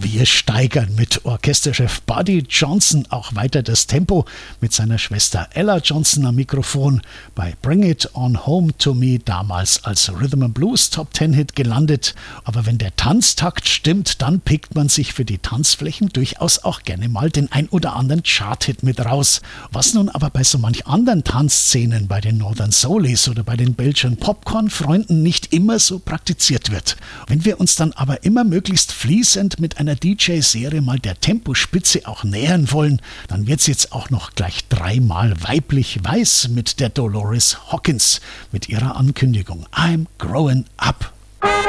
Wir steigern mit Orchesterchef Buddy Johnson auch weiter das Tempo mit seiner Schwester Ella Johnson am Mikrofon. Bei Bring It On Home To Me damals als Rhythm and Blues Top 10 Hit gelandet. Aber wenn der Tanztakt stimmt, dann pickt man sich für die Tanzflächen durchaus auch gerne mal den ein oder anderen Chart-Hit mit raus. Was nun aber bei so manch anderen Tanzszenen, bei den Northern Soulies oder bei den Belgian Popcorn-Freunden nicht immer so praktiziert wird. Wenn wir uns dann aber immer möglichst fließend mit einer DJ-Serie mal der Tempospitze auch nähern wollen, dann wird's jetzt auch noch gleich 3-mal weiblich weiß mit der Dolores Hawkins mit ihrer Ankündigung I'm Growing Up.